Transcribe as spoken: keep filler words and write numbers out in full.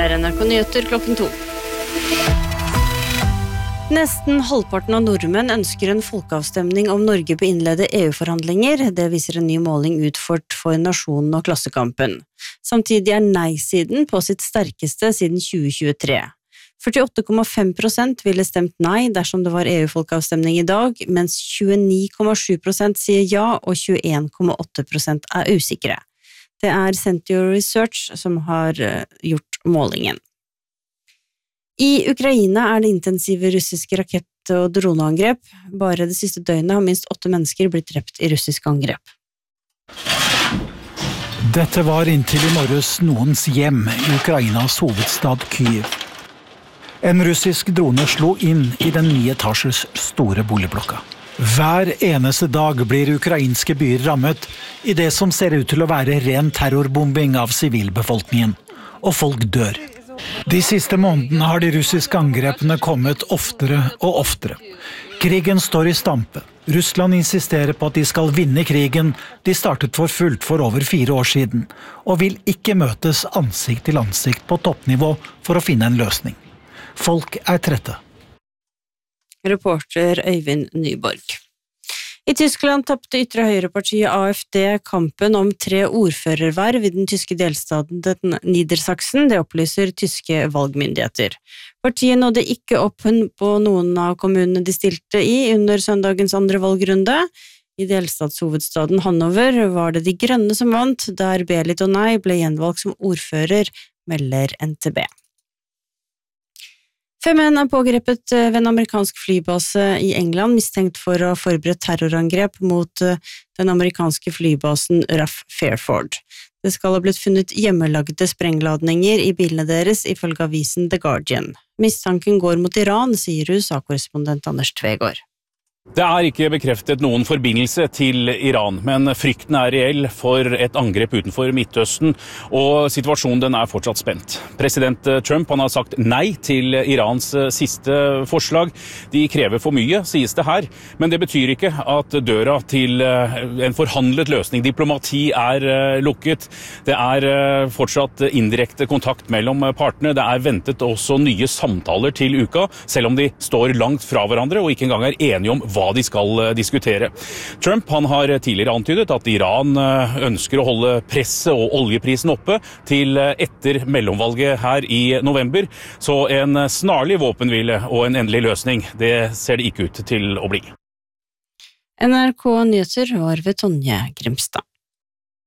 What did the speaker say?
er N R K Nyheter klokken to. Nesten halvparten av nordmenn ønsker en folkeavstemning om Norge bør innlede E U-forhandlinger. Det viser en ny måling utført for Nasjonen og Klassekampen. Samtidig er nei-siden på sitt sterkeste siden tjue tjuetre. førtiåtte komma fem prosent ville stemt nei dersom det var E U-folkeavstemning i dag, mens tjueni komma sju prosent sier ja og tjueen komma åtte prosent er usikre. Det er Century Research som har gjort målingen. I Ukraina er det intensive russiske rakett- og droneangrep. Bare det siste døgnet har minst åtte mennesker blitt drept i russisk angrep. Dette var inntil i morges noens hjem i Ukrainas hovedstad Kyiv. En russisk drone slo inn i den ni etasjes store boligblokka. Hver eneste dag blir ukrainske byer rammet i det som ser ut til å være ren terrorbombing av sivilbefolkningen, og folk dør. De siste månedene har de russiske angrepene kommet oftere og oftere. Krigen står i stampe. Russland insisterer på at de skal vinne krigen de startet for fullt for over fire år siden, og vil ikke møtes ansikt til ansikt på toppnivå for å finne en løsning. Folk er trette. Reporter Øyvind Nyborg. I Tyskland tappte ytre høyrepartiet A F D kampen om tre ordførerverv i den tyske delstaten Niedersachsen, det opplyser tyske valgmyndigheter. Partiet nådde ikke opp på noen av kommunene de stilte i under søndagens andre valgrunde. I delstatshovedstaden Hannover var det de grønne som vant, der Belit Onay ble gjenvalgt som ordfører, melder N T B. Fem menn er pågrepet ved en amerikansk flybase i England, mistenkt for å ha forberedt terrorangrep mot den amerikanske flybasen R A F Fairford. Det skal ha blitt funnet hjemmelagde sprengladninger i bilene deres, ifølge avisen The Guardian. Mistanken går mot Iran, sier U S A-korrespondent Anders Tvegård. Det er ikke bekreftet noen forbindelse til Iran, men frykten er reell for et angrep utenfor Midtøsten, og situasjonen den er fortsatt spent. President Trump han har sagt nei til Irans siste forslag. De krever for mye, sies det her, men det betyr ikke at døra til en forhandlet løsning, diplomati, er lukket. Det er fortsatt indirekte kontakt mellom partene. Det er ventet også nye samtaler til uka, selv om de står langt fra hverandre og ikke engang er enige om hva de skal diskutere. Trump han har tidligere antydet at Iran ønsker å holde presset og oljeprisen oppe til etter mellomvalget her i november, så en snarlig våpenhvile og en endelig løsning, det ser det ikke ut til å bli. N R K Nyheter var ved Tonje Grimstad.